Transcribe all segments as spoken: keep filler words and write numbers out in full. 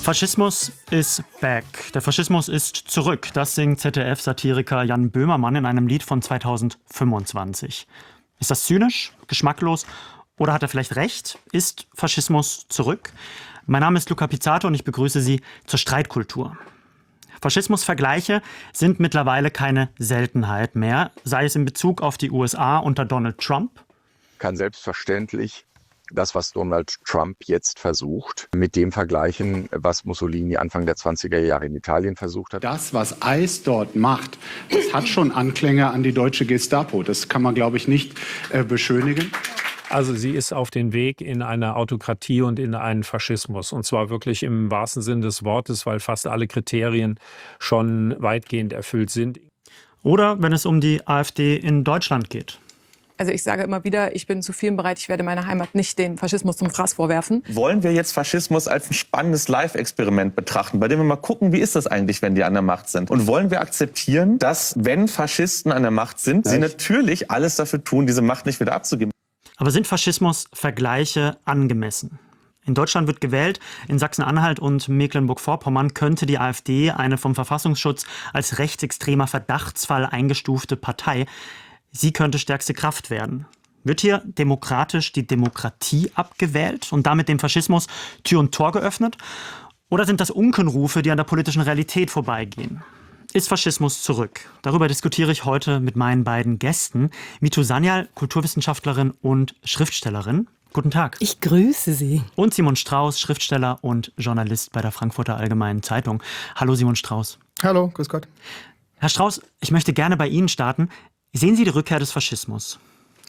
Faschismus is back. Der Faschismus ist zurück. Das singt Z D F-Satiriker Jan Böhmermann in einem Lied von zweitausendfünfundzwanzig. Ist das zynisch, geschmacklos oder hat er vielleicht recht? Ist Faschismus zurück? Mein Name ist Luca Pizzato und ich begrüße Sie zur Streitkultur. Faschismusvergleiche sind mittlerweile keine Seltenheit mehr, sei es in Bezug auf die U S A unter Donald Trump. Kann selbstverständlich das, was Donald Trump jetzt versucht, mit dem vergleichen, was Mussolini Anfang der zwanziger Jahre in Italien versucht hat. Das, was ICE dort macht, das hat schon Anklänge an die deutsche Gestapo. Das kann man, glaube ich, nicht äh, beschönigen. Also sie ist auf dem Weg in eine Autokratie und in einen Faschismus. Und zwar wirklich im wahrsten Sinne des Wortes, weil fast alle Kriterien schon weitgehend erfüllt sind. Oder wenn es um die AfD in Deutschland geht. Also ich sage immer wieder, ich bin zu vielem bereit, ich werde meiner Heimat nicht den Faschismus zum Fraß vorwerfen. Wollen wir jetzt Faschismus als ein spannendes Live-Experiment betrachten, bei dem wir mal gucken, wie ist das eigentlich, wenn die an der Macht sind? Und wollen wir akzeptieren, dass, wenn Faschisten an der Macht sind, ja, sie natürlich alles dafür tun, diese Macht nicht wieder abzugeben? Aber sind Faschismus-Vergleiche angemessen? In Deutschland wird gewählt, in Sachsen-Anhalt und Mecklenburg-Vorpommern könnte die AfD eine vom Verfassungsschutz als rechtsextremer Verdachtsfall eingestufte Partei. Sie könnte stärkste Kraft werden. Wird hier demokratisch die Demokratie abgewählt und damit dem Faschismus Tür und Tor geöffnet? Oder sind das Unkenrufe, die an der politischen Realität vorbeigehen? Ist Faschismus zurück? Darüber diskutiere ich heute mit meinen beiden Gästen. Mitu Sanyal, Kulturwissenschaftlerin und Schriftstellerin. Guten Tag. Ich grüße Sie. Und Simon Strauß, Schriftsteller und Journalist bei der Frankfurter Allgemeinen Zeitung. Hallo Simon Strauß. Hallo, grüß Gott. Herr Strauß, ich möchte gerne bei Ihnen starten. Sehen Sie die Rückkehr des Faschismus?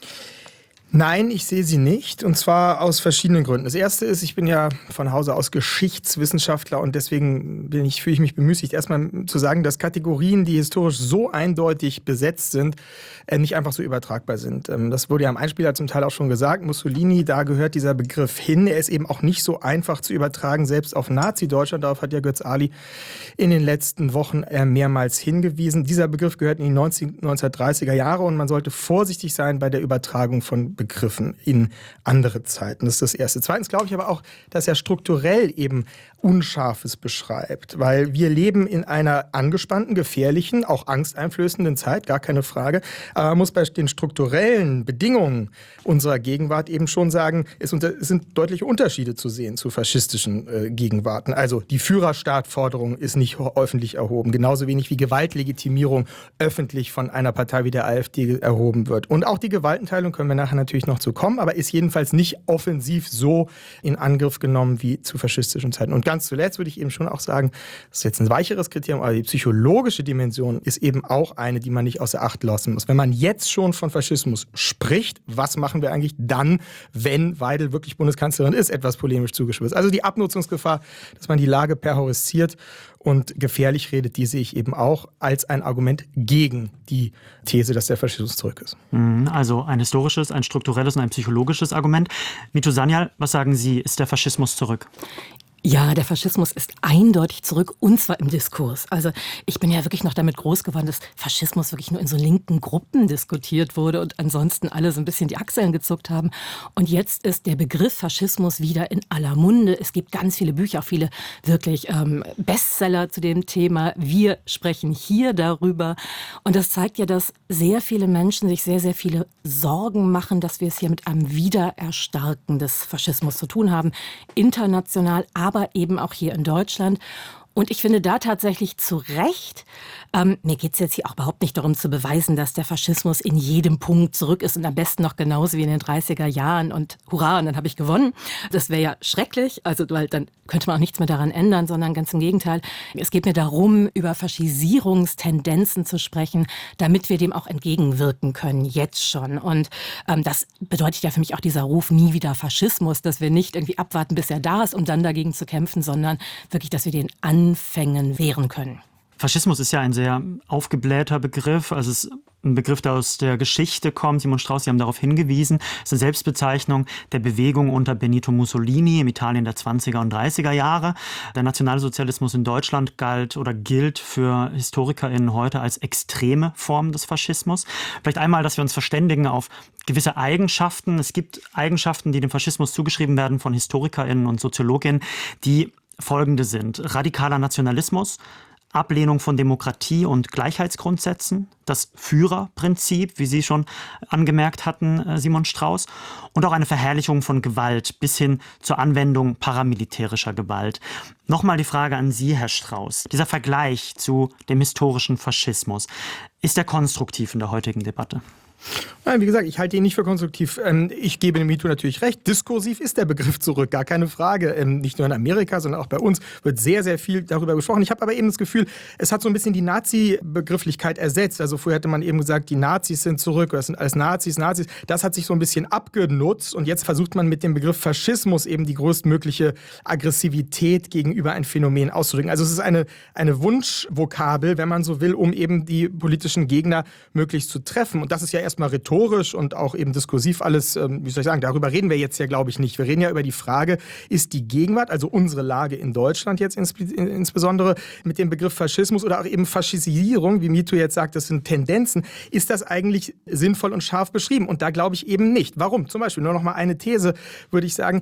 Nein, ich sehe sie nicht, und zwar aus verschiedenen Gründen. Das erste ist, ich bin ja von Hause aus Geschichtswissenschaftler und deswegen bin ich, fühle ich mich bemüßigt, erstmal zu sagen, dass Kategorien, die historisch so eindeutig besetzt sind, nicht einfach so übertragbar sind. Das wurde ja im Einspieler zum Teil auch schon gesagt. Mussolini, da gehört dieser Begriff hin. Er ist eben auch nicht so einfach zu übertragen, selbst auf Nazi-Deutschland. Darauf hat ja Götz Ali in den letzten Wochen mehrmals hingewiesen. Dieser Begriff gehört in die neunzehnhundertdreißiger Jahre und man sollte vorsichtig sein bei der Übertragung von Begriffen in andere Zeiten. Das ist das Erste. Zweitens glaube ich aber auch, dass er strukturell eben Unscharfes beschreibt, weil wir leben in einer angespannten, gefährlichen, auch angsteinflößenden Zeit, gar keine Frage. Aber man muss bei den strukturellen Bedingungen unserer Gegenwart eben schon sagen, es, unter, es sind deutliche Unterschiede zu sehen zu faschistischen äh, Gegenwarten. Also die Führerstaatforderung ist nicht öffentlich erhoben, genauso wenig wie Gewaltlegitimierung öffentlich von einer Partei wie der AfD erhoben wird. Und auch die Gewaltenteilung können wir nachher natürlich noch zu kommen, aber ist jedenfalls nicht offensiv so in Angriff genommen wie zu faschistischen Zeiten. Und ganz zuletzt würde ich eben schon auch sagen, das ist jetzt ein weicheres Kriterium, aber die psychologische Dimension ist eben auch eine, die man nicht außer Acht lassen muss. Wenn man jetzt schon von Faschismus spricht, was machen wir eigentlich dann, wenn Weidel wirklich Bundeskanzlerin ist, etwas polemisch zugespitzt. Also die Abnutzungsgefahr, dass man die Lage perhorisiert und gefährlich redet, die sehe ich eben auch als ein Argument gegen die These, dass der Faschismus zurück ist. Also ein historisches, ein strukturelles und ein psychologisches Argument. Mitu Sanyal, was sagen Sie, ist der Faschismus zurück? Ja, der Faschismus ist eindeutig zurück, und zwar im Diskurs. Also ich bin ja wirklich noch damit groß geworden, dass Faschismus wirklich nur in so linken Gruppen diskutiert wurde und ansonsten alle so ein bisschen die Achseln gezuckt haben. Und jetzt ist der Begriff Faschismus wieder in aller Munde. Es gibt ganz viele Bücher, auch viele wirklich ähm, Bestseller zu dem Thema. Wir sprechen hier darüber. Und das zeigt ja, dass sehr viele Menschen sich sehr, sehr viele Sorgen machen, dass wir es hier mit einem Wiedererstarken des Faschismus zu tun haben. International, aber eben auch hier in Deutschland. Und ich finde da tatsächlich zu Recht, ähm, mir geht es jetzt hier auch überhaupt nicht darum zu beweisen, dass der Faschismus in jedem Punkt zurück ist und am besten noch genauso wie in den dreißiger Jahren und hurra, und dann habe ich gewonnen. Das wäre ja schrecklich, also weil dann könnte man auch nichts mehr daran ändern, sondern ganz im Gegenteil. Es geht mir darum, über Faschisierungstendenzen zu sprechen, damit wir dem auch entgegenwirken können, jetzt schon. Und ähm, das bedeutet ja für mich auch dieser Ruf, nie wieder Faschismus, dass wir nicht irgendwie abwarten, bis er da ist, um dann dagegen zu kämpfen, sondern wirklich, dass wir den Anfängen wehren können. Faschismus ist ja ein sehr aufgeblähter Begriff, also es ist ein Begriff, der aus der Geschichte kommt. Simon Strauß, Sie haben darauf hingewiesen. Es ist eine Selbstbezeichnung der Bewegung unter Benito Mussolini im Italien der zwanziger und dreißiger Jahre. Der Nationalsozialismus in Deutschland galt oder gilt für HistorikerInnen heute als extreme Form des Faschismus. Vielleicht einmal, dass wir uns verständigen auf gewisse Eigenschaften. Es gibt Eigenschaften, die dem Faschismus zugeschrieben werden von HistorikerInnen und SoziologInnen, die folgende sind: radikaler Nationalismus, Ablehnung von Demokratie und Gleichheitsgrundsätzen, das Führerprinzip, wie Sie schon angemerkt hatten, Simon Strauß, und auch eine Verherrlichung von Gewalt bis hin zur Anwendung paramilitärischer Gewalt. Nochmal die Frage an Sie, Herr Strauß. Dieser Vergleich zu dem historischen Faschismus, ist der konstruktiv in der heutigen Debatte? Nein, wie gesagt, ich halte ihn nicht für konstruktiv. Ich gebe dem MeToo natürlich recht. Diskursiv ist der Begriff zurück, gar keine Frage. Nicht nur in Amerika, sondern auch bei uns wird sehr, sehr viel darüber gesprochen. Ich habe aber eben das Gefühl, es hat so ein bisschen die Nazi-Begrifflichkeit ersetzt. Also vorher hätte man eben gesagt, die Nazis sind zurück, oder es sind alles Nazis, Nazis. Das hat sich so ein bisschen abgenutzt und jetzt versucht man mit dem Begriff Faschismus eben die größtmögliche Aggressivität gegenüber ein Phänomen auszudrücken. Also es ist eine, eine Wunschvokabel, wenn man so will, um eben die politischen Gegner möglichst zu treffen. Und das ist ja erstmal rhetorisch und auch eben diskursiv alles, wie soll ich sagen, darüber reden wir jetzt ja, glaube ich, nicht. Wir reden ja über die Frage, ist die Gegenwart, also unsere Lage in Deutschland jetzt insbesondere mit dem Begriff Faschismus oder auch eben Faschisierung, wie MeToo jetzt sagt, das sind Tendenzen, ist das eigentlich sinnvoll und scharf beschrieben? Und da glaube ich eben nicht. Warum? Zum Beispiel, nur noch mal eine These, würde ich sagen,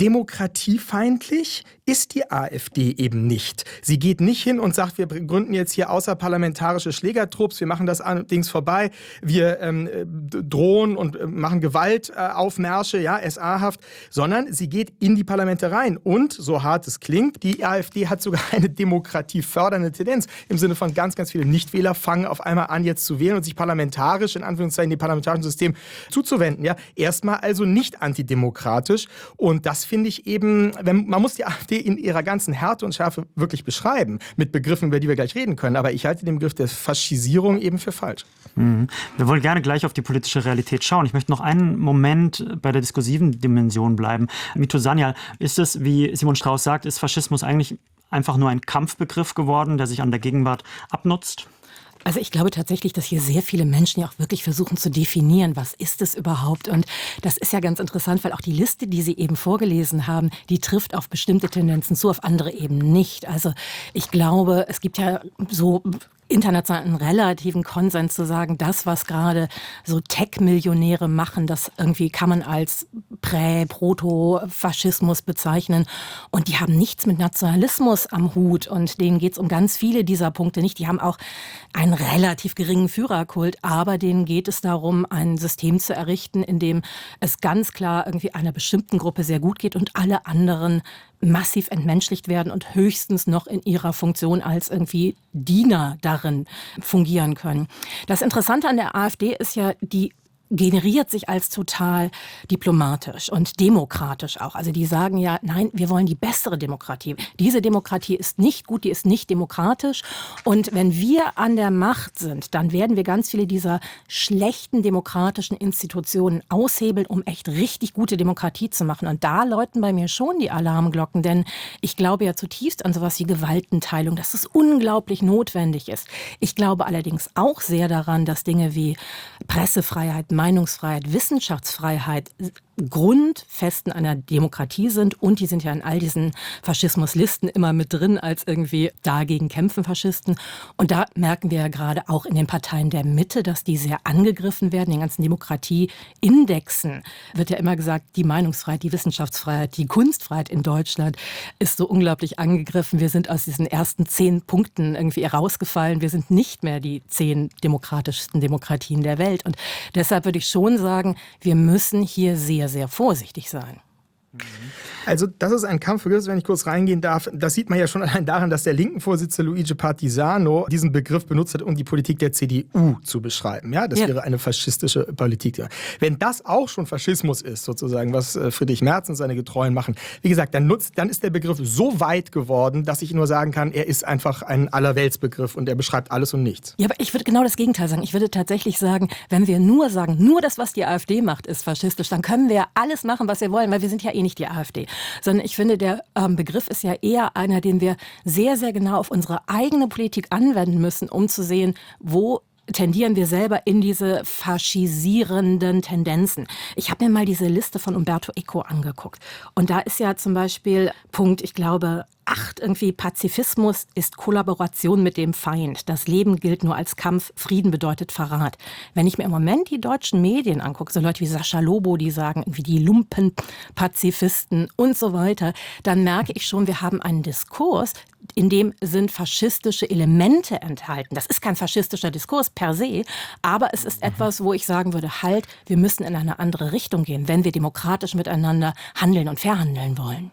demokratiefeindlich ist die AfD eben nicht. Sie geht nicht hin und sagt, wir gründen jetzt hier außerparlamentarische Schlägertrupps, wir machen das allerdings vorbei, wir ähm, drohen und äh, machen Gewaltaufmärsche, äh, ja, S A-haft, sondern sie geht in die Parlamente rein. Und, so hart es klingt, die AfD hat sogar eine demokratiefördernde Tendenz, im Sinne von ganz, ganz viele Nichtwähler fangen auf einmal an, jetzt zu wählen und sich parlamentarisch, in Anführungszeichen, dem parlamentarischen System zuzuwenden. Ja, erstmal also nicht antidemokratisch. Und das finde ich eben, wenn, man muss die AfD in ihrer ganzen Härte und Schärfe wirklich beschreiben, mit Begriffen, über die wir gleich reden können. Aber ich halte den Begriff der Faschisierung eben für falsch. Mhm. Wir wollen gerne gleich auf die politische Realität schauen. Ich möchte noch einen Moment bei der diskursiven Dimension bleiben. Mito Sanyal, ist es, wie Simon Strauß sagt, ist Faschismus eigentlich einfach nur ein Kampfbegriff geworden, der sich an der Gegenwart abnutzt? Also ich glaube tatsächlich, dass hier sehr viele Menschen ja auch wirklich versuchen zu definieren, was ist es überhaupt? Und das ist ja ganz interessant, weil auch die Liste, die Sie eben vorgelesen haben, die trifft auf bestimmte Tendenzen zu, auf andere eben nicht. Also ich glaube, es gibt ja so international einen relativen Konsens zu sagen, das, was gerade so Tech-Millionäre machen, das irgendwie kann man als Prä-Proto-Faschismus bezeichnen. Und die haben nichts mit Nationalismus am Hut. Und denen geht es um ganz viele dieser Punkte nicht. Die haben auch einen relativ geringen Führerkult, aber denen geht es darum, ein System zu errichten, in dem es ganz klar irgendwie einer bestimmten Gruppe sehr gut geht und alle anderen massiv entmenschlicht werden und höchstens noch in ihrer Funktion als irgendwie Diener darin fungieren können. Das Interessante an der AfD ist ja, die generiert sich als total diplomatisch und demokratisch auch. Also die sagen ja, nein, wir wollen die bessere Demokratie. Diese Demokratie ist nicht gut, die ist nicht demokratisch. Und wenn wir an der Macht sind, dann werden wir ganz viele dieser schlechten demokratischen Institutionen aushebeln, um echt richtig gute Demokratie zu machen. Und da läuten bei mir schon die Alarmglocken, denn ich glaube ja zutiefst an sowas wie Gewaltenteilung, dass es unglaublich notwendig ist. Ich glaube allerdings auch sehr daran, dass Dinge wie Pressefreiheit, Meinungsfreiheit, Wissenschaftsfreiheit Grundfesten einer Demokratie sind und die sind ja in all diesen Faschismuslisten immer mit drin als irgendwie dagegen kämpfen Faschisten. Und da merken wir ja gerade auch in den Parteien der Mitte, dass die sehr angegriffen werden. Den ganzen Demokratieindexen wird ja immer gesagt, die Meinungsfreiheit, die Wissenschaftsfreiheit, die Kunstfreiheit in Deutschland ist so unglaublich angegriffen. Wir sind aus diesen ersten zehn Punkten irgendwie rausgefallen. Wir sind nicht mehr die zehn demokratischsten Demokratien der Welt. Und deshalb würde ich schon sagen, wir müssen hier sehr, sehr vorsichtig sein. Also das ist ein Kampfbegriff, wenn ich kurz reingehen darf. Das sieht man ja schon allein daran, dass der linken Vorsitzende Luigi Partisano diesen Begriff benutzt hat, um die Politik der C D U zu beschreiben. Ja, das ja. wäre eine faschistische Politik. Wenn das auch schon Faschismus ist, sozusagen, was Friedrich Merz und seine Getreuen machen, wie gesagt, dann, nutzt, dann ist der Begriff so weit geworden, dass ich nur sagen kann, er ist einfach ein Allerweltsbegriff und er beschreibt alles und nichts. Ja, aber ich würde genau das Gegenteil sagen. Ich würde tatsächlich sagen, wenn wir nur sagen, nur das, was die AfD macht, ist faschistisch, dann können wir alles machen, was wir wollen, weil wir sind ja eh nicht die AfD. Sondern ich finde, der ähm, Begriff ist ja eher einer, den wir sehr, sehr genau auf unsere eigene Politik anwenden müssen, um zu sehen, wo tendieren wir selber in diese faschisierenden Tendenzen. Ich habe mir mal diese Liste von Umberto Eco angeguckt. Und da ist ja zum Beispiel Punkt, ich glaube, acht irgendwie Pazifismus ist Kollaboration mit dem Feind. Das Leben gilt nur als Kampf, Frieden bedeutet Verrat. Wenn ich mir im Moment die deutschen Medien angucke, so Leute wie Sascha Lobo, die sagen irgendwie die Lumpenpazifisten und so weiter, dann merke ich schon, wir haben einen Diskurs, in dem sind faschistische Elemente enthalten. Das ist kein faschistischer Diskurs per se, aber es ist etwas, wo ich sagen würde, halt, wir müssen in eine andere Richtung gehen, wenn wir demokratisch miteinander handeln und verhandeln wollen.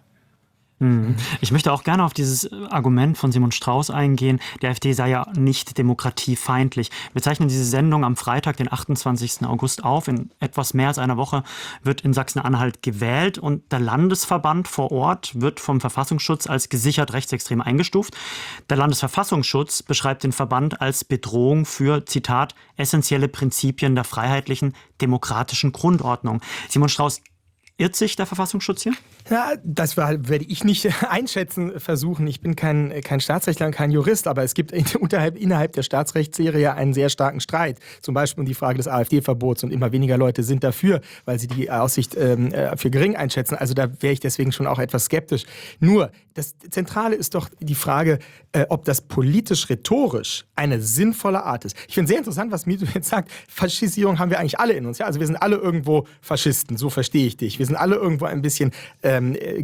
Ich möchte auch gerne auf dieses Argument von Simon Strauß eingehen, der AfD sei ja nicht demokratiefeindlich. Wir zeichnen diese Sendung am Freitag, den achtundzwanzigsten August auf. In etwas mehr als einer Woche wird in Sachsen-Anhalt gewählt und der Landesverband vor Ort wird vom Verfassungsschutz als gesichert rechtsextrem eingestuft. Der Landesverfassungsschutz beschreibt den Verband als Bedrohung für, Zitat, essentielle Prinzipien der freiheitlichen demokratischen Grundordnung. Simon Strauß, irrt sich der Verfassungsschutz hier? Ja, das werde ich nicht einschätzen versuchen. Ich bin kein, kein Staatsrechtler und kein Jurist, aber es gibt unterhalb, innerhalb der Staatsrechtsserie einen sehr starken Streit. Zum Beispiel um die Frage des AfD-Verbots und immer weniger Leute sind dafür, weil sie die Aussicht ähm, für gering einschätzen. Also da wäre ich deswegen schon auch etwas skeptisch. Nur, das Zentrale ist doch die Frage, äh, ob das politisch-rhetorisch eine sinnvolle Art ist. Ich finde sehr interessant, was Mito jetzt sagt. Faschisierung haben wir eigentlich alle in uns. Ja? Also wir sind alle irgendwo Faschisten, so verstehe ich dich. Wir sind alle irgendwo ein bisschen ähm,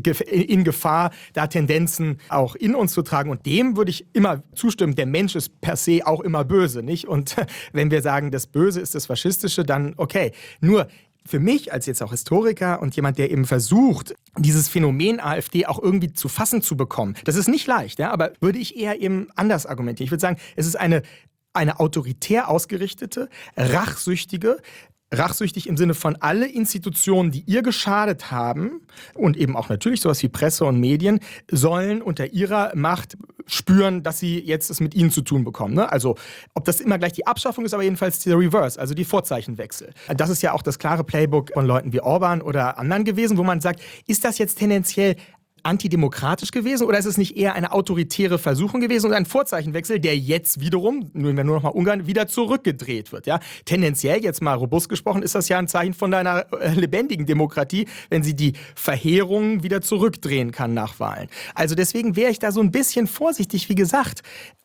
in Gefahr, da Tendenzen auch in uns zu tragen. Und dem würde ich immer zustimmen. Der Mensch ist per se auch immer böse, nicht? Und wenn wir sagen, das Böse ist das Faschistische, dann okay. Nur für mich als jetzt auch Historiker und jemand, der eben versucht, dieses Phänomen AfD auch irgendwie zu fassen zu bekommen, das ist nicht leicht, ja, aber würde ich eher eben anders argumentieren. Ich würde sagen, es ist eine, eine autoritär ausgerichtete, rachsüchtige, rachsüchtig im Sinne von alle Institutionen, die ihr geschadet haben und eben auch natürlich sowas wie Presse und Medien, sollen unter ihrer Macht spüren, dass sie jetzt es mit ihnen zu tun bekommen. Ne? Also ob das immer gleich die Abschaffung ist, aber jedenfalls der Reverse, also die Vorzeichenwechsel. Das ist ja auch das klare Playbook von Leuten wie Orban oder anderen gewesen, wo man sagt, ist das jetzt tendenziell antidemokratisch gewesen oder ist es nicht eher eine autoritäre Versuchung gewesen und ein Vorzeichenwechsel, der jetzt wiederum, nehmen wir nur noch mal Ungarn, wieder zurückgedreht wird? Ja? Tendenziell, jetzt mal robust gesprochen, ist das ja ein Zeichen von einer äh, lebendigen Demokratie, wenn sie die Verheerungen wieder zurückdrehen kann nach Wahlen. Also deswegen wäre ich da so ein bisschen vorsichtig, wie gesagt,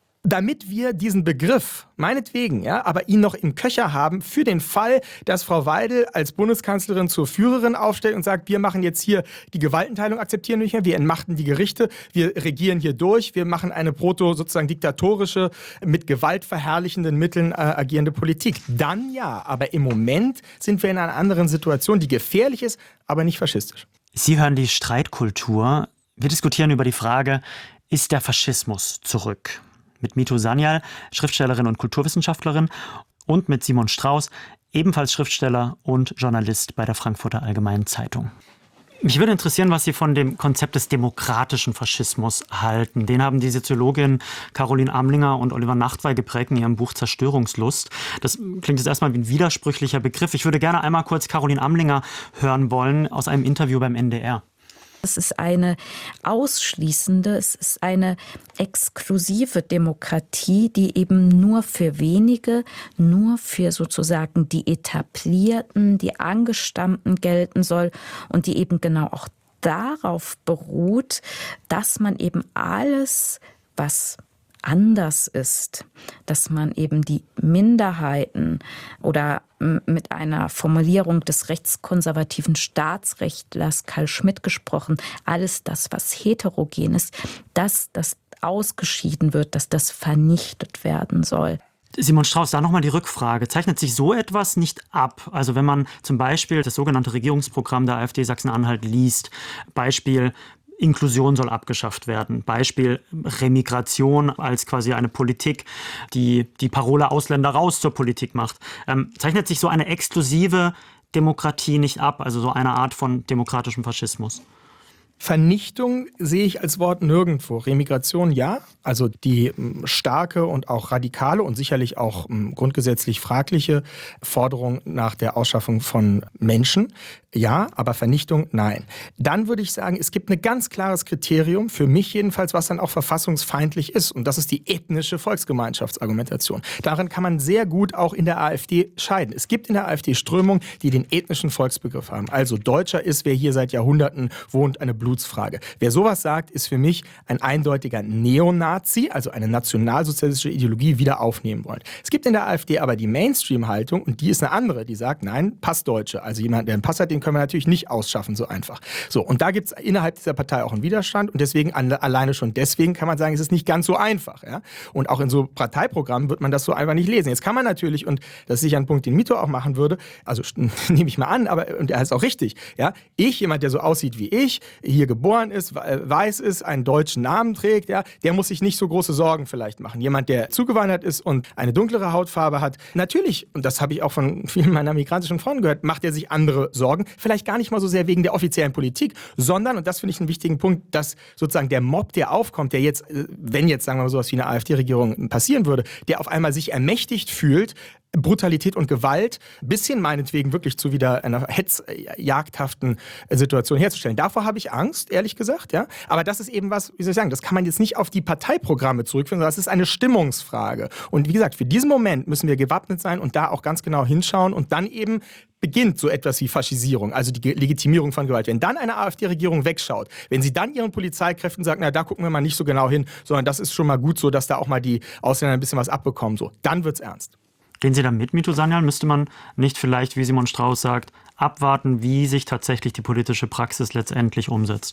damit wir diesen Begriff, meinetwegen, ja, aber ihn noch im Köcher haben für den Fall, dass Frau Weidel als Bundeskanzlerin zur Führerin aufstellt und sagt, wir machen jetzt hier die Gewaltenteilung, akzeptieren wir nicht mehr, wir entmachten die Gerichte, wir regieren hier durch, wir machen eine proto sozusagen diktatorische, mit gewaltverherrlichenden Mitteln äh, agierende Politik. Dann ja, aber im Moment sind wir in einer anderen Situation, die gefährlich ist, aber nicht faschistisch. Sie hören die Streitkultur. Wir diskutieren über die Frage, ist der Faschismus zurück? Mit Mito Sanyal, Schriftstellerin und Kulturwissenschaftlerin, und mit Simon Strauß, ebenfalls Schriftsteller und Journalist bei der Frankfurter Allgemeinen Zeitung. Mich würde interessieren, was Sie von dem Konzept des demokratischen Faschismus halten. Den haben die Soziologin Caroline Amlinger und Oliver Nachtwey geprägt in ihrem Buch Zerstörungslust. Das klingt jetzt erstmal wie ein widersprüchlicher Begriff. Ich würde gerne einmal kurz Caroline Amlinger hören wollen aus einem Interview beim N D R. Es ist eine ausschließende, es ist eine exklusive Demokratie, die eben nur für wenige, nur für sozusagen die Etablierten, die Angestammten gelten soll und die eben genau auch darauf beruht, dass man eben alles, was anders ist, dass man eben die Minderheiten oder mit einer Formulierung des rechtskonservativen Staatsrechtlers Karl Schmitt gesprochen, alles das, was heterogen ist, dass das ausgeschieden wird, dass das vernichtet werden soll. Simon Strauß, da nochmal die Rückfrage. Zeichnet sich so etwas nicht ab? Also wenn man zum Beispiel das sogenannte Regierungsprogramm der AfD Sachsen-Anhalt liest, Beispiel Inklusion soll abgeschafft werden. Beispiel Remigration als quasi eine Politik, die die Parole Ausländer raus zur Politik macht. Ähm, zeichnet sich so eine exklusive Demokratie nicht ab, also so eine Art von demokratischem Faschismus? Vernichtung sehe ich als Wort nirgendwo. Remigration ja, also die m, starke und auch radikale und sicherlich auch m, grundgesetzlich fragliche Forderung nach der Ausschaffung von Menschen. Ja, aber Vernichtung nein. Dann würde ich sagen, es gibt ein ganz klares Kriterium, für mich jedenfalls, was dann auch verfassungsfeindlich ist. Und das ist die ethnische Volksgemeinschaftsargumentation. Darin kann man sehr gut auch in der AfD scheiden. Es gibt in der AfD Strömungen, die den ethnischen Volksbegriff haben. Also Deutscher ist, wer hier seit Jahrhunderten wohnt, eine Blut Blutsfrage. Wer sowas sagt, ist für mich ein eindeutiger Neonazi, also eine nationalsozialistische Ideologie wieder aufnehmen wollen. Es gibt in der AfD aber die Mainstream-Haltung und die ist eine andere, die sagt, nein, Passdeutsche, also jemand, der einen Pass hat, den können wir natürlich nicht ausschaffen, so einfach. So, und da gibt es innerhalb dieser Partei auch einen Widerstand und deswegen, alleine schon deswegen kann man sagen, es ist nicht ganz so einfach. Ja? Und auch in so Parteiprogrammen wird man das so einfach nicht lesen. Jetzt kann man natürlich, und das ist sicher ein Punkt, den Mito auch machen würde, also nehme ich mal an, aber und er ist auch richtig, ja, ich, jemand, der so aussieht wie ich, hier geboren ist, weiß ist, einen deutschen Namen trägt, ja, der muss sich nicht so große Sorgen vielleicht machen. Jemand, der zugewandert ist und eine dunklere Hautfarbe hat, natürlich, und das habe ich auch von vielen meiner migrantischen Freunden gehört, macht er sich andere Sorgen, vielleicht gar nicht mal so sehr wegen der offiziellen Politik, sondern, und das finde ich einen wichtigen Punkt, dass sozusagen der Mob, der aufkommt, der jetzt, wenn jetzt, sagen wir mal, sowas wie eine AfD-Regierung passieren würde, der auf einmal sich ermächtigt fühlt, Brutalität und Gewalt, bisschen meinetwegen wirklich zu wieder einer hetzjagdhaften Situation herzustellen. Davor habe ich Angst, ehrlich gesagt, ja. Aber das ist eben was, wie soll ich sagen, das kann man jetzt nicht auf die Parteiprogramme zurückführen, sondern das ist eine Stimmungsfrage. Und wie gesagt, für diesen Moment müssen wir gewappnet sein und da auch ganz genau hinschauen und dann eben beginnt so etwas wie Faschisierung, also die Legitimierung von Gewalt. Wenn dann eine AfD-Regierung wegschaut, wenn sie dann ihren Polizeikräften sagt, na, da gucken wir mal nicht so genau hin, sondern das ist schon mal gut so, dass da auch mal die Ausländer ein bisschen was abbekommen, so, dann wird's ernst. Gehen Sie da mit, Mito Sanyal? Müsste man nicht vielleicht, wie Simon Strauß sagt, abwarten, wie sich tatsächlich die politische Praxis letztendlich umsetzt?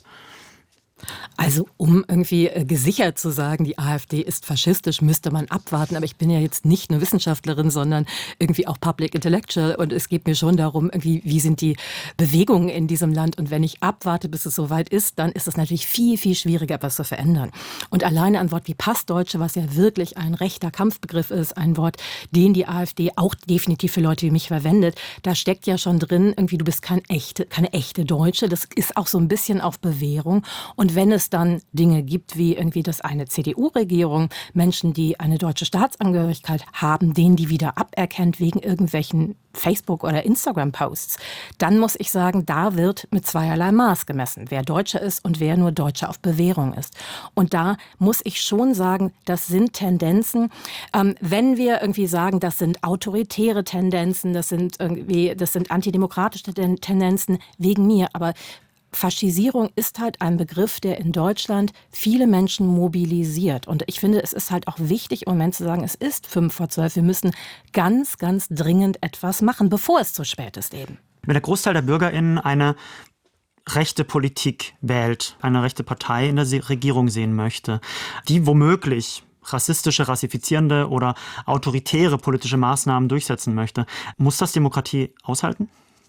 Also um irgendwie äh, gesichert zu sagen, die AfD ist faschistisch, müsste man abwarten. Aber ich bin ja jetzt nicht nur Wissenschaftlerin, sondern irgendwie auch Public Intellectual. Und es geht mir schon darum, irgendwie, wie sind die Bewegungen in diesem Land. Und wenn ich abwarte, bis es soweit ist, dann ist es natürlich viel, viel schwieriger, etwas zu verändern. Und alleine ein Wort wie Passdeutsche, was ja wirklich ein rechter Kampfbegriff ist, ein Wort, den die AfD auch definitiv für Leute wie mich verwendet, da steckt ja schon drin, irgendwie du bist kein echte, keine echte Deutsche. Das ist auch so ein bisschen auf Bewährung. Und wenn es dann Dinge gibt, wie irgendwie, dass eine C D U-Regierung Menschen, die eine deutsche Staatsangehörigkeit haben, denen die wieder aberkennt wegen irgendwelchen Facebook- oder Instagram-Posts, dann muss ich sagen, da wird mit zweierlei Maß gemessen, wer Deutscher ist und wer nur Deutscher auf Bewährung ist. Und da muss ich schon sagen, das sind Tendenzen, ähm, wenn wir irgendwie sagen, das sind autoritäre Tendenzen, das sind irgendwie, das sind antidemokratische Tendenzen wegen mir, aber Faschisierung ist halt ein Begriff, der in Deutschland viele Menschen mobilisiert. Und ich finde, es ist halt auch wichtig, im Moment zu sagen, es ist fünf vor zwölf. Wir müssen ganz, ganz dringend etwas machen, bevor es zu spät ist eben. Wenn der Großteil der BürgerInnen eine rechte Politik wählt, eine rechte Partei in der Regierung sehen möchte, die womöglich rassistische, rassifizierende oder autoritäre politische Maßnahmen durchsetzen möchte, muss das Demokratie aushalten?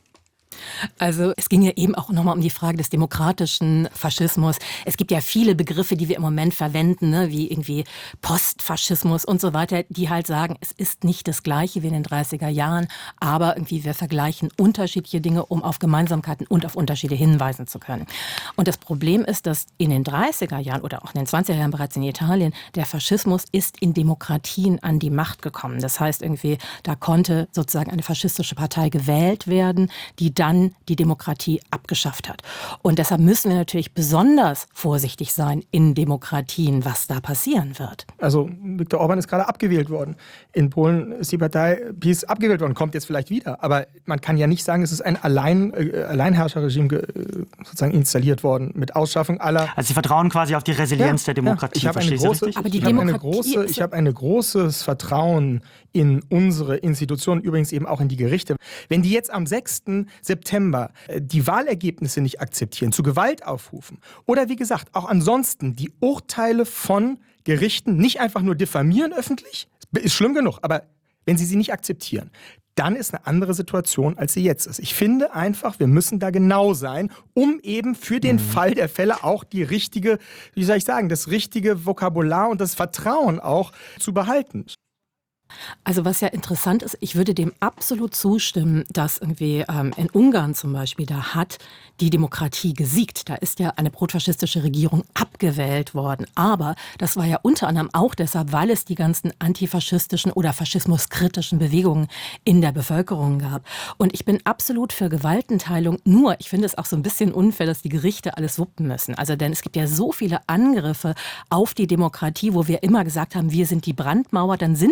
Also es ging ja eben auch nochmal um die Frage des demokratischen Faschismus. Es gibt ja viele Begriffe, die wir im Moment verwenden, ne, wie irgendwie Postfaschismus und so weiter, die halt sagen, es ist nicht das Gleiche wie in den dreißiger Jahren, aber irgendwie wir vergleichen unterschiedliche Dinge, um auf Gemeinsamkeiten und auf Unterschiede hinweisen zu können. Und das Problem ist, dass in den dreißiger Jahren oder auch in den zwanziger Jahren bereits in Italien, der Faschismus ist in Demokratien an die Macht gekommen. Das heißt irgendwie, da konnte sozusagen eine faschistische Partei gewählt werden, die dann die Demokratie abgeschafft hat. Und deshalb müssen wir natürlich besonders vorsichtig sein in Demokratien, was da passieren wird. Also Viktor Orban ist gerade abgewählt worden. In Polen ist die Partei PiS abgewählt worden, kommt jetzt vielleicht wieder. Aber man kann ja nicht sagen, es ist ein Allein, äh, Alleinherrscherregime äh, sozusagen installiert worden mit Ausschaffung aller... Also Sie vertrauen quasi auf die Resilienz ja, der Demokratie, ja. Ich habe eine große, Aber die ich habe eine Demokratie große, ich habe ein großes Vertrauen in unsere Institutionen, übrigens eben auch in die Gerichte. Wenn die jetzt am sechsten September die Wahlergebnisse nicht akzeptieren, zu Gewalt aufrufen oder wie gesagt auch ansonsten die Urteile von Gerichten nicht einfach nur diffamieren öffentlich, ist schlimm genug, aber wenn sie sie nicht akzeptieren, dann ist eine andere Situation, als sie jetzt ist. Ich finde einfach, wir müssen da genau sein, um eben für den mhm. Fall der Fälle auch die richtige, wie soll ich sagen, das richtige Vokabular und das Vertrauen auch zu behalten. Also was ja interessant ist, ich würde dem absolut zustimmen, dass irgendwie ähm, in Ungarn zum Beispiel, da hat die Demokratie gesiegt. Da ist ja eine profaschistische Regierung abgewählt worden. Aber das war ja unter anderem auch deshalb, weil es die ganzen antifaschistischen oder faschismuskritischen Bewegungen in der Bevölkerung gab. Und ich bin absolut für Gewaltenteilung. Nur, ich finde es auch so ein bisschen unfair, dass die Gerichte alles wuppen müssen. Also denn es gibt ja so viele Angriffe auf die Demokratie, wo wir immer gesagt haben, wir sind die Brandmauer. Dann sind wir plötzlich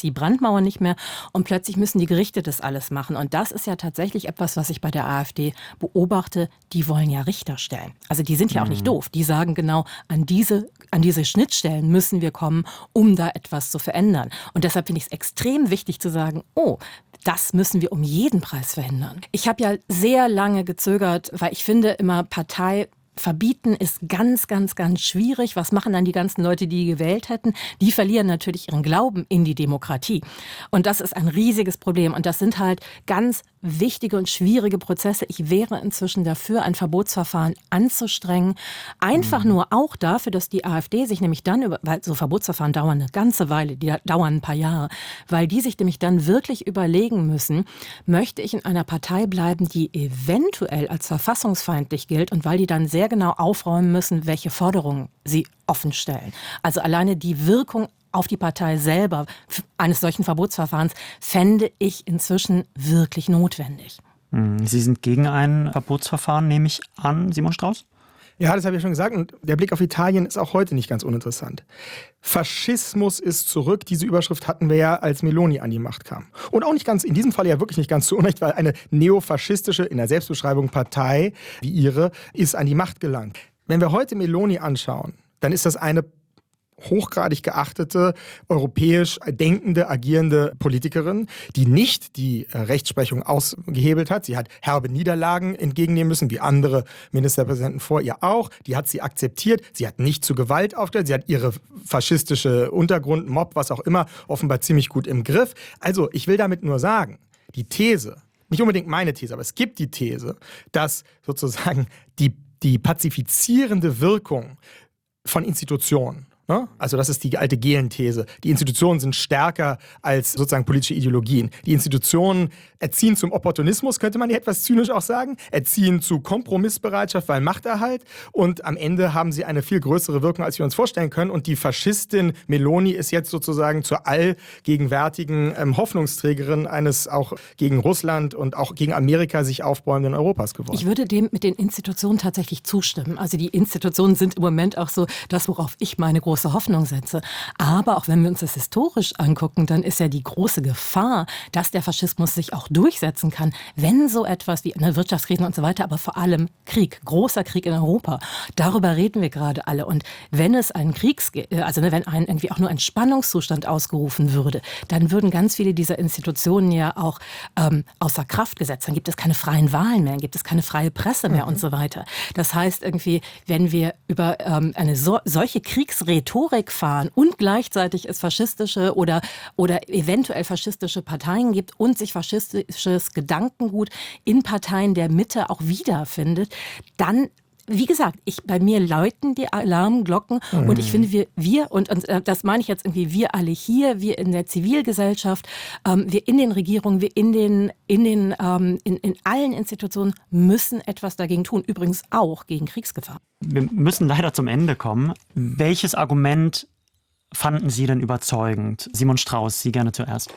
die Brandmauer nicht mehr und plötzlich müssen die Gerichte das alles machen. Und das ist ja tatsächlich etwas, was ich bei der AfD beobachte. Die wollen ja Richter stellen. Also die sind ja auch nicht doof. Die sagen genau, an diese, an diese Schnittstellen müssen wir kommen, um da etwas zu verändern. Und deshalb finde ich es extrem wichtig zu sagen, oh, das müssen wir um jeden Preis verhindern. Ich habe ja sehr lange gezögert, weil ich finde immer, Partei verbieten ist ganz, ganz, ganz schwierig. Was machen dann die ganzen Leute, die gewählt hätten? Die verlieren natürlich ihren Glauben in die Demokratie. Und das ist ein riesiges Problem. Und das sind halt ganz wichtige und schwierige Prozesse. Ich wäre inzwischen dafür, ein Verbotsverfahren anzustrengen. Einfach mhm. nur auch dafür, dass die AfD sich nämlich dann, über, weil so Verbotsverfahren dauern eine ganze Weile, die dauern ein paar Jahre, weil die sich nämlich dann wirklich überlegen müssen, möchte ich in einer Partei bleiben, die eventuell als verfassungsfeindlich gilt und weil die dann sehr genau aufräumen müssen, welche Forderungen sie offen stellen. Also alleine die Wirkung auf die Partei selber eines solchen Verbotsverfahrens fände ich inzwischen wirklich notwendig. Sie sind gegen ein Verbotsverfahren, nehme ich an, Simon Strauß? Ja, das habe ich ja schon gesagt. Und der Blick auf Italien ist auch heute nicht ganz uninteressant. Faschismus ist zurück. Diese Überschrift hatten wir ja, als Meloni an die Macht kam. Und auch nicht ganz, in diesem Fall ja wirklich nicht ganz zu Unrecht, weil eine neofaschistische, in der Selbstbeschreibung Partei wie ihre, ist an die Macht gelangt. Wenn wir heute Meloni anschauen, dann ist das eine hochgradig geachtete, europäisch denkende, agierende Politikerin, die nicht die Rechtsprechung ausgehebelt hat. Sie hat herbe Niederlagen entgegennehmen müssen, wie andere Ministerpräsidenten vor ihr auch. Die hat sie akzeptiert. Sie hat nicht zu Gewalt aufgestellt. Sie hat ihre faschistische Untergrund, Mob, was auch immer, offenbar ziemlich gut im Griff. Also, ich will damit nur sagen, die These, nicht unbedingt meine These, aber es gibt die These, dass sozusagen die, die pazifizierende Wirkung von Institutionen, also das ist die alte Gehlen-These. Die Institutionen sind stärker als sozusagen politische Ideologien. Die Institutionen erziehen zum Opportunismus, könnte man ja etwas zynisch auch sagen, erziehen zu Kompromissbereitschaft, weil Machterhalt. Und am Ende haben sie eine viel größere Wirkung, als wir uns vorstellen können. Und die Faschistin Meloni ist jetzt sozusagen zur allgegenwärtigen ähm, Hoffnungsträgerin eines auch gegen Russland und auch gegen Amerika sich aufbäumenden Europas geworden. Ich würde dem mit den Institutionen tatsächlich zustimmen. Also die Institutionen sind im Moment auch so das, worauf ich meine große Hoffnung setze. Aber auch wenn wir uns das historisch angucken, dann ist ja die große Gefahr, dass der Faschismus sich auch durchsetzen kann, wenn so etwas wie eine Wirtschaftskrise und so weiter, aber vor allem Krieg, großer Krieg in Europa, darüber reden wir gerade alle. Und wenn es einen Kriegs, also wenn ein, irgendwie auch nur ein Spannungszustand ausgerufen würde, dann würden ganz viele dieser Institutionen ja auch ähm, außer Kraft gesetzt. Dann gibt es keine freien Wahlen mehr, dann gibt es keine freie Presse mehr mhm. und so weiter. Das heißt irgendwie, wenn wir über ähm, eine so, solche Kriegsrhetorik Rhetorik fahren und gleichzeitig es faschistische oder, oder eventuell faschistische Parteien gibt und sich faschistisches Gedankengut in Parteien der Mitte auch wiederfindet, dann, wie gesagt, ich, bei mir läuten die Alarmglocken mhm. und ich finde, wir, wir und, und das meine ich jetzt irgendwie, wir alle hier, wir in der Zivilgesellschaft, ähm, wir in den Regierungen, wir in den, in den, ähm, in, in allen Institutionen müssen etwas dagegen tun. Übrigens auch gegen Kriegsgefahr. Wir müssen leider zum Ende kommen. Welches Argument fanden Sie denn überzeugend? Simon Strauß, Sie gerne zuerst.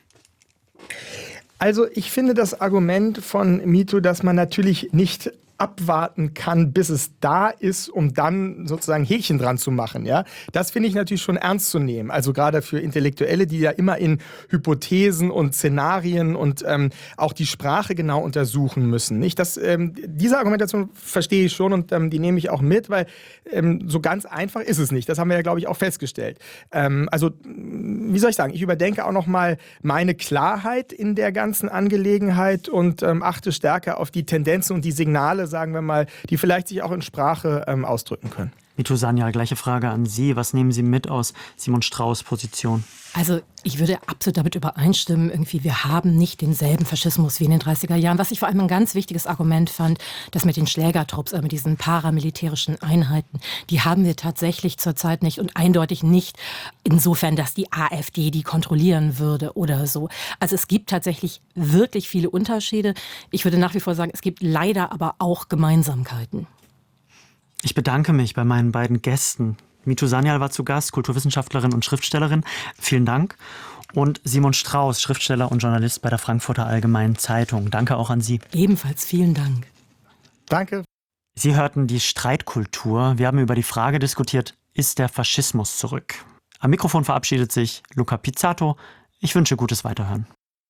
Also ich finde das Argument von Mito, dass man natürlich nicht abwarten kann, bis es da ist, um dann sozusagen Häkchen dran zu machen. Ja? Das finde ich natürlich schon ernst zu nehmen. Also gerade für Intellektuelle, die ja immer in Hypothesen und Szenarien und ähm, auch die Sprache genau untersuchen müssen. Nicht? Das, ähm, diese Argumentation verstehe ich schon und ähm, die nehme ich auch mit, weil ähm, so ganz einfach ist es nicht. Das haben wir ja, glaube ich, auch festgestellt. Ähm, also, wie soll ich sagen, ich überdenke auch nochmal meine Klarheit in der ganzen Angelegenheit und ähm, achte stärker auf die Tendenzen und die Signale, sagen wir mal, die vielleicht sich auch in Sprache ähm, ausdrücken können. Mito Sanyal, gleiche Frage an Sie. Was nehmen Sie mit aus Simon Strauß' Position? Also ich würde absolut damit übereinstimmen, irgendwie, wir haben nicht denselben Faschismus wie in den dreißiger Jahren. Was ich vor allem ein ganz wichtiges Argument fand, das mit den Schlägertrupps, also mit diesen paramilitärischen Einheiten, die haben wir tatsächlich zurzeit nicht und eindeutig nicht insofern, dass die AfD die kontrollieren würde oder so. Also es gibt tatsächlich wirklich viele Unterschiede. Ich würde nach wie vor sagen, es gibt leider aber auch Gemeinsamkeiten. Ich bedanke mich bei meinen beiden Gästen. Mito Sanyal war zu Gast, Kulturwissenschaftlerin und Schriftstellerin. Vielen Dank. Und Simon Strauß, Schriftsteller und Journalist bei der Frankfurter Allgemeinen Zeitung. Danke auch an Sie. Ebenfalls vielen Dank. Danke. Sie hörten die Streitkultur. Wir haben über die Frage diskutiert, ist der Faschismus zurück? Am Mikrofon verabschiedet sich Luca Pizzato. Ich wünsche gutes Weiterhören.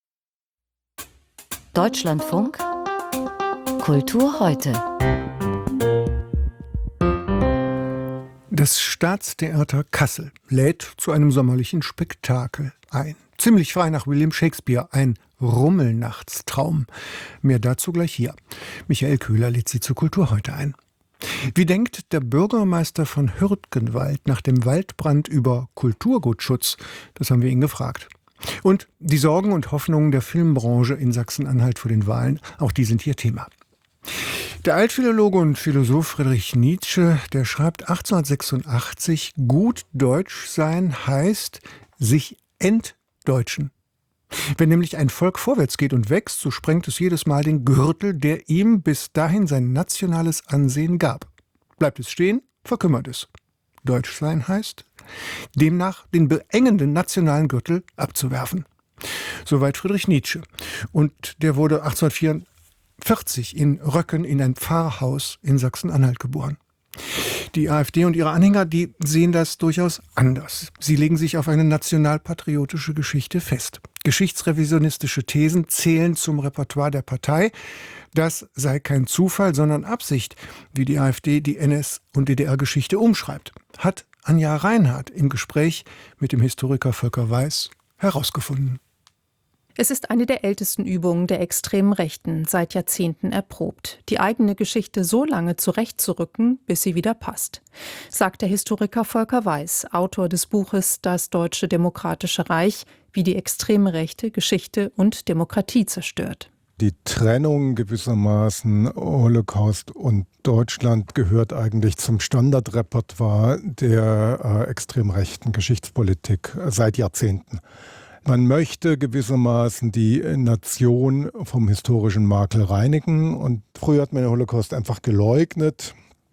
Deutschlandfunk Kultur heute. Das Staatstheater Kassel lädt zu einem sommerlichen Spektakel ein. Ziemlich frei nach William Shakespeare, ein Rummelnachtstraum. Mehr dazu gleich hier. Michael Köhler lädt Sie zu Kultur heute ein. Wie denkt der Bürgermeister von Hürtgenwald nach dem Waldbrand über Kulturgutschutz? Das haben wir ihn gefragt. Und die Sorgen und Hoffnungen der Filmbranche in Sachsen-Anhalt vor den Wahlen, auch die sind hier Thema. Der Altphilologe und Philosoph Friedrich Nietzsche, der schreibt achtzehnhundertsechsundachtzig, gut Deutsch sein heißt sich entdeutschen. Wenn nämlich ein Volk vorwärts geht und wächst, so sprengt es jedes Mal den Gürtel, der ihm bis dahin sein nationales Ansehen gab. Bleibt es stehen, verkümmert es. Deutsch sein heißt, demnach den beengenden nationalen Gürtel abzuwerfen. Soweit Friedrich Nietzsche. Und der wurde achtzehnhundertvierundvierzig in Röcken in ein Pfarrhaus in Sachsen-Anhalt geboren. Die AfD und ihre Anhänger, die sehen das durchaus anders. Sie legen sich auf eine nationalpatriotische Geschichte fest. Geschichtsrevisionistische Thesen zählen zum Repertoire der Partei. Das sei kein Zufall, sondern Absicht, wie die AfD die N S- und D D R-Geschichte umschreibt, hat Anja Reinhardt im Gespräch mit dem Historiker Volker Weiß herausgefunden. Es ist eine der ältesten Übungen der extremen Rechten, seit Jahrzehnten erprobt, die eigene Geschichte so lange zurechtzurücken, bis sie wieder passt, sagt der Historiker Volker Weiß, Autor des Buches Das Deutsche Demokratische Reich, wie die extreme Rechte Geschichte und Demokratie zerstört. Die Trennung gewissermaßen Holocaust und Deutschland gehört eigentlich zum Standardrepertoire der äh, extrem rechten Geschichtspolitik seit Jahrzehnten. Man möchte gewissermaßen die Nation vom historischen Makel reinigen. Und früher hat man den Holocaust einfach geleugnet.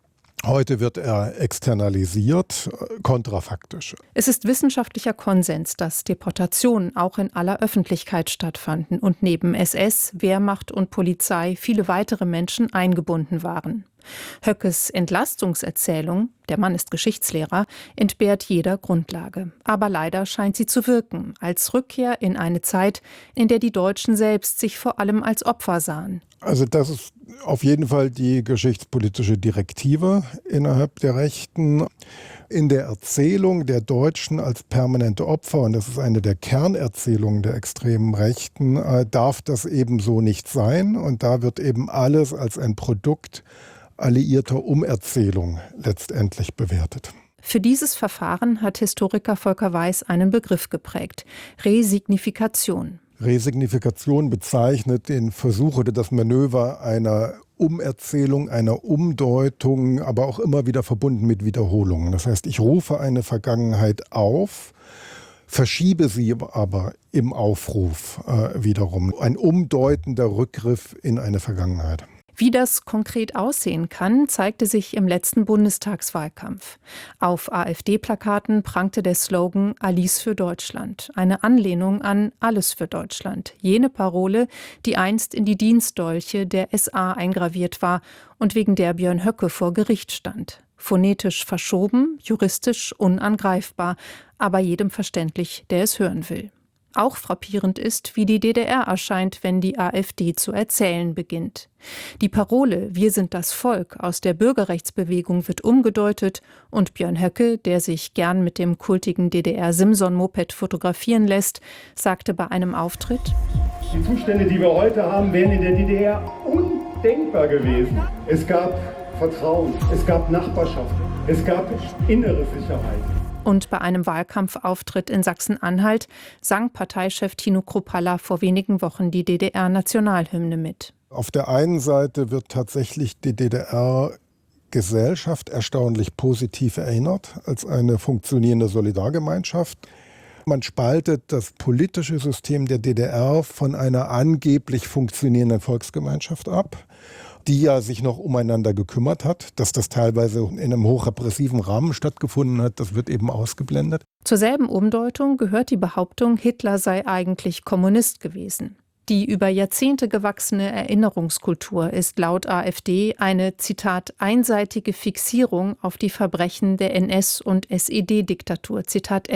Heute wird er externalisiert, kontrafaktisch. Es ist wissenschaftlicher Konsens, dass Deportationen auch in aller Öffentlichkeit stattfanden und neben S S, Wehrmacht und Polizei viele weitere Menschen eingebunden waren. Höckes Entlastungserzählung, der Mann ist Geschichtslehrer, entbehrt jeder Grundlage. Aber leider scheint sie zu wirken, als Rückkehr in eine Zeit, in der die Deutschen selbst sich vor allem als Opfer sahen. Also das ist auf jeden Fall die geschichtspolitische Direktive innerhalb der Rechten. In der Erzählung der Deutschen als permanente Opfer, und das ist eine der Kernerzählungen der extremen Rechten, darf das eben so nicht sein. Und da wird eben alles als ein Produkt alliierter Umerzählung letztendlich bewertet. Für dieses Verfahren hat Historiker Volker Weiß einen Begriff geprägt: Resignifikation. Resignifikation bezeichnet den Versuch oder das Manöver einer Umerzählung, einer Umdeutung, aber auch immer wieder verbunden mit Wiederholungen. Das heißt, ich rufe eine Vergangenheit auf, verschiebe sie aber im Aufruf äh, wiederum. Ein umdeutender Rückgriff in eine Vergangenheit. Wie das konkret aussehen kann, zeigte sich im letzten Bundestagswahlkampf. Auf AfD-Plakaten prangte der Slogan Alice für Deutschland, eine Anlehnung an Alles für Deutschland, jene Parole, die einst in die Dienstdolche der S A eingraviert war und wegen der Björn Höcke vor Gericht stand. Phonetisch verschoben, juristisch unangreifbar, aber jedem verständlich, der es hören will. Auch frappierend ist, wie die D D R erscheint, wenn die AfD zu erzählen beginnt. Die Parole „Wir sind das Volk" aus der Bürgerrechtsbewegung wird umgedeutet und Björn Höcke, der sich gern mit dem kultigen D D R-Simson-Moped fotografieren lässt, sagte bei einem Auftritt: Die Zustände, die wir heute haben, wären in der D D R undenkbar gewesen. Es gab Vertrauen, es gab Nachbarschaft, es gab innere Sicherheit. Und bei einem Wahlkampfauftritt in Sachsen-Anhalt sang Parteichef Tino Kruppalla vor wenigen Wochen die D D R-Nationalhymne mit. Auf der einen Seite wird tatsächlich die D D R-Gesellschaft erstaunlich positiv erinnert als eine funktionierende Solidargemeinschaft. Man spaltet das politische System der D D R von einer angeblich funktionierenden Volksgemeinschaft ab, die ja sich noch umeinander gekümmert hat. Dass das teilweise in einem hochrepressiven Rahmen stattgefunden hat, das wird eben ausgeblendet. Zur selben Umdeutung gehört die Behauptung, Hitler sei eigentlich Kommunist gewesen. Die über Jahrzehnte gewachsene Erinnerungskultur ist laut AfD eine, Zitat, einseitige Fixierung auf die Verbrechen der N S- und S E D-Diktatur, Zitat Ende.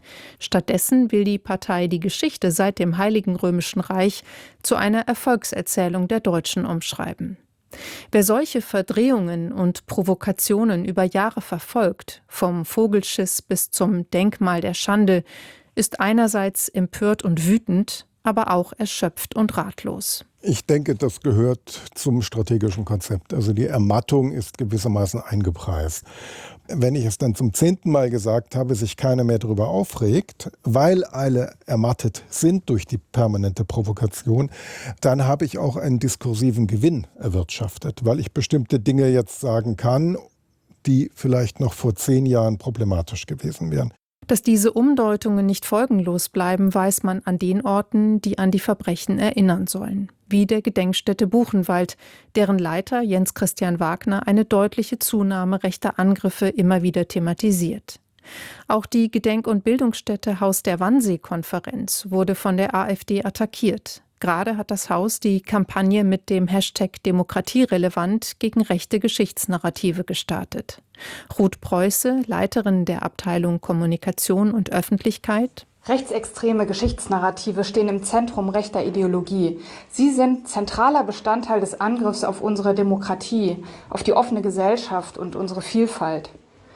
Stattdessen will die Partei die Geschichte seit dem Heiligen Römischen Reich zu einer Erfolgserzählung der Deutschen umschreiben. Wer solche Verdrehungen und Provokationen über Jahre verfolgt, vom Vogelschiss bis zum Denkmal der Schande, ist einerseits empört und wütend, aber auch erschöpft und ratlos. Ich denke, das gehört zum strategischen Konzept. Also die Ermattung ist gewissermaßen eingepreist. Wenn ich es dann zum zehnten Mal gesagt habe, sich keiner mehr darüber aufregt, weil alle ermattet sind durch die permanente Provokation, dann habe ich auch einen diskursiven Gewinn erwirtschaftet, weil ich bestimmte Dinge jetzt sagen kann, die vielleicht noch vor zehn Jahren problematisch gewesen wären. Dass diese Umdeutungen nicht folgenlos bleiben, weiß man an den Orten, die an die Verbrechen erinnern sollen. Wie der Gedenkstätte Buchenwald, deren Leiter Jens Christian Wagner eine deutliche Zunahme rechter Angriffe immer wieder thematisiert. Auch die Gedenk- und Bildungsstätte Haus der Wannsee-Konferenz wurde von der AfD attackiert. Gerade hat das Haus die Kampagne mit dem Hashtag Demokratierelevant gegen rechte Geschichtsnarrative gestartet. Ruth Preuße, Leiterin der Abteilung Kommunikation und Öffentlichkeit: Rechtsextreme Geschichtsnarrative stehen im Zentrum rechter Ideologie. Sie sind zentraler Bestandteil des Angriffs auf unsere Demokratie, auf die offene Gesellschaft und unsere Vielfalt.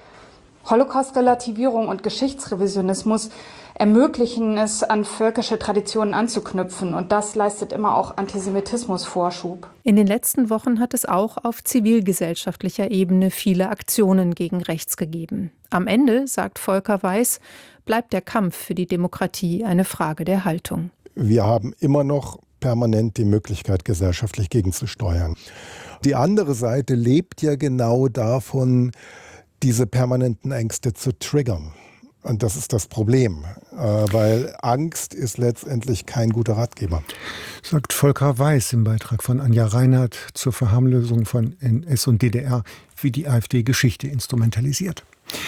Holocaust-Relativierung und Geschichtsrevisionismus ermöglichen es, an völkische Traditionen anzuknüpfen, und das leistet immer auch Antisemitismus Vorschub. In den letzten Wochen hat es auch auf zivilgesellschaftlicher Ebene viele Aktionen gegen rechts gegeben. Am Ende, sagt Volker Weiß, bleibt der Kampf für die Demokratie eine Frage der Haltung. Wir haben immer noch permanent die Möglichkeit, gesellschaftlich gegenzusteuern. Die andere Seite lebt ja genau davon, diese permanenten Ängste zu triggern. Und das ist das Problem, weil Angst ist letztendlich kein guter Ratgeber. Sagt Volker Weiß im Beitrag von Anja Reinhardt zur Verharmlosung von N S und D D R, wie die AfD Geschichte instrumentalisiert.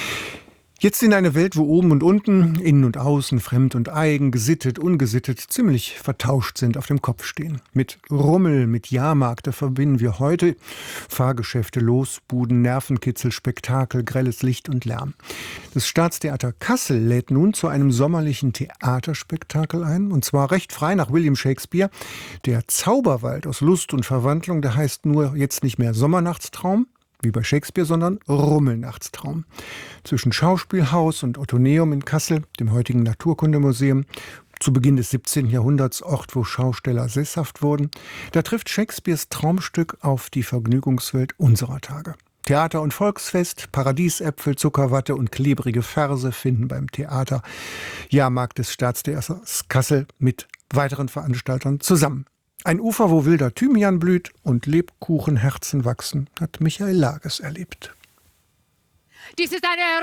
Jetzt in eine Welt, wo oben und unten, innen und außen, fremd und eigen, gesittet, ungesittet, ziemlich vertauscht sind, auf dem Kopf stehen. Mit Rummel, mit Jahrmarkt, da verbinden wir heute Fahrgeschäfte, Losbuden, Nervenkitzel, Spektakel, grelles Licht und Lärm. Das Staatstheater Kassel lädt nun zu einem sommerlichen Theaterspektakel ein, und zwar recht frei nach William Shakespeare. Der Zauberwald aus Lust und Verwandlung, der heißt nur jetzt nicht mehr Sommernachtstraum, wie bei Shakespeare, sondern Rummelnachtstraum. Zwischen Schauspielhaus und Ottoneum in Kassel, dem heutigen Naturkundemuseum, zu Beginn des siebzehnten Jahrhunderts Ort, wo Schausteller sesshaft wurden, da trifft Shakespeares Traumstück auf die Vergnügungswelt unserer Tage. Theater- und Volksfest, Paradiesäpfel, Zuckerwatte und klebrige Verse finden beim Theater Jahrmarkt des Staatstheaters Kassel mit weiteren Veranstaltern zusammen. Ein Ufer, wo wilder Thymian blüht und Lebkuchenherzen wachsen, hat Michael Lages erlebt. Dies ist eine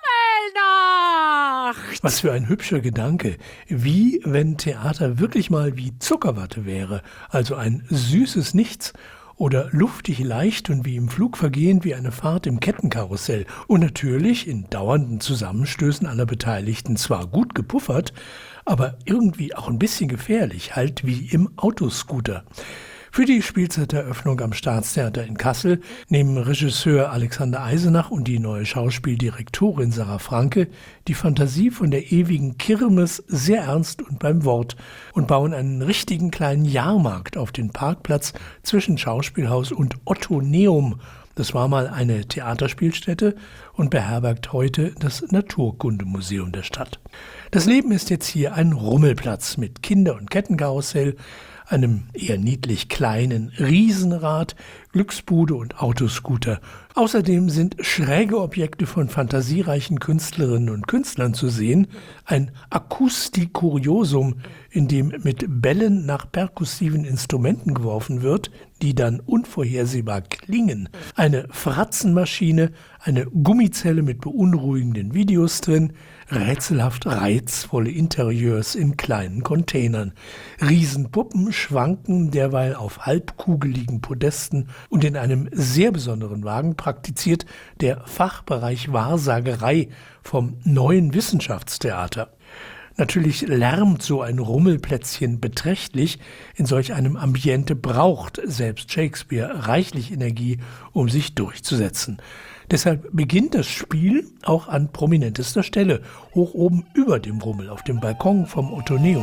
Rummelnacht! Was für ein hübscher Gedanke. Wie wenn Theater wirklich mal wie Zuckerwatte wäre, also ein süßes Nichts. Oder luftig leicht und wie im Flug vergehend wie eine Fahrt im Kettenkarussell. Und natürlich in dauernden Zusammenstößen aller Beteiligten zwar gut gepuffert, aber irgendwie auch ein bisschen gefährlich, halt wie im Autoscooter. Für die Spielzeiteröffnung am Staatstheater in Kassel nehmen Regisseur Alexander Eisenach und die neue Schauspieldirektorin Sarah Franke die Fantasie von der ewigen Kirmes sehr ernst und beim Wort und bauen einen richtigen kleinen Jahrmarkt auf den Parkplatz zwischen Schauspielhaus und Ottoneum. Das war mal eine Theaterspielstätte und beherbergt heute das Naturkundemuseum der Stadt. Das Leben ist jetzt hier ein Rummelplatz mit Kinder- und Kettenkarussell, einem eher niedlich kleinen Riesenrad, Glücksbude und Autoscooter. Außerdem sind schräge Objekte von fantasiereichen Künstlerinnen und Künstlern zu sehen, ein Akustikuriosum, in dem mit Bällen nach perkussiven Instrumenten geworfen wird, die dann unvorhersehbar klingen, eine Fratzenmaschine, eine Gummizelle mit beunruhigenden Videos drin, rätselhaft reizvolle Interieurs in kleinen Containern. Riesenpuppen schwanken derweil auf halbkugeligen Podesten und in einem sehr besonderen Wagen praktiziert der Fachbereich Wahrsagerei vom Neuen Wissenschaftstheater. Natürlich lärmt so ein Rummelplätzchen beträchtlich. In solch einem Ambiente braucht selbst Shakespeare reichlich Energie, um sich durchzusetzen. Deshalb beginnt das Spiel auch an prominentester Stelle, hoch oben über dem Rummel auf dem Balkon vom Ottoneum.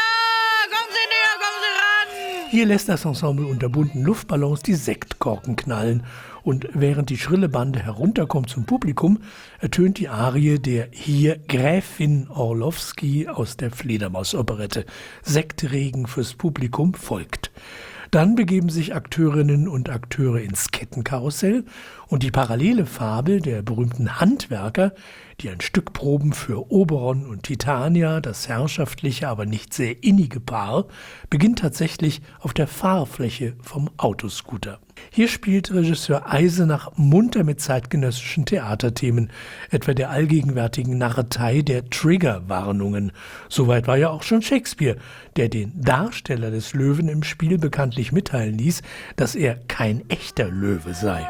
Hier lässt das Ensemble unter bunten Luftballons die Sektkorken knallen und während die schrille Bande herunterkommt zum Publikum, ertönt die Arie der hier Gräfin Orlowski aus der Fledermaus-Operette. Sektregen fürs Publikum folgt. Dann begeben sich Akteurinnen und Akteure ins Kettenkarussell und die parallele Fabel der berühmten Handwerker, die ein Stück proben für Oberon und Titania, das herrschaftliche, aber nicht sehr innige Paar, beginnt tatsächlich auf der Fahrfläche vom Autoscooter. Hier spielt Regisseur Eisenach munter mit zeitgenössischen Theaterthemen, etwa der allgegenwärtigen Narretei der Triggerwarnungen. Soweit war ja auch schon Shakespeare, der den Darsteller des Löwen im Spiel bekanntlich mitteilen ließ, dass er kein echter Löwe sei.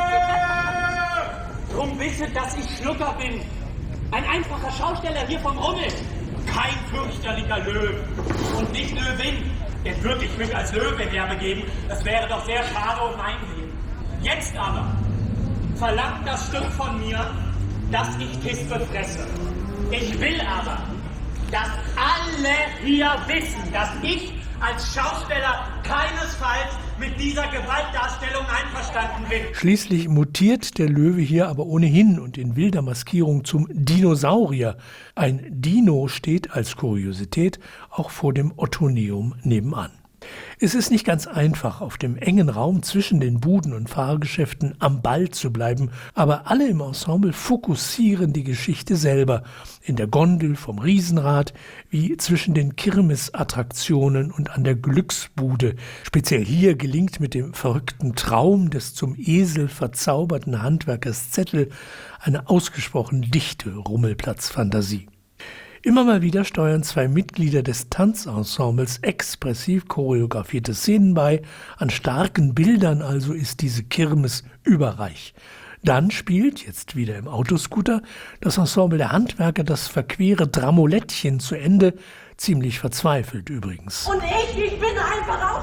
Drum wisset, dass ich Schlucker bin. Ein einfacher Schausteller hier vom Rummel. Kein fürchterlicher Löwe. Und nicht Löwin. Denn würde ich mich als Löwe herbegeben, das wäre doch sehr schade um mein Leben. Jetzt aber verlangt das Stück von mir, dass ich Kiste fresse. Ich will aber, dass alle hier wissen, dass ich als Schausteller keinesfalls mit dieser Gewaltdarstellung einverstanden bin. Schließlich mutiert der Löwe hier aber ohnehin und in wilder Maskierung zum Dinosaurier. Ein Dino steht als Kuriosität auch vor dem Ottoneum nebenan. Es ist nicht ganz einfach, auf dem engen Raum zwischen den Buden und Fahrgeschäften am Ball zu bleiben, aber alle im Ensemble fokussieren die Geschichte selber, in der Gondel vom Riesenrad, wie zwischen den Kirmesattraktionen und an der Glücksbude. Speziell hier gelingt mit dem verrückten Traum des zum Esel verzauberten Handwerkers Zettel eine ausgesprochen dichte Rummelplatzfantasie. Immer mal wieder steuern zwei Mitglieder des Tanzensembles expressiv choreografierte Szenen bei. An starken Bildern also ist diese Kirmes überreich. Dann spielt, jetzt wieder im Autoscooter, das Ensemble der Handwerker das verquere Dramolettchen zu Ende, ziemlich verzweifelt übrigens. Und ich, ich bin einfach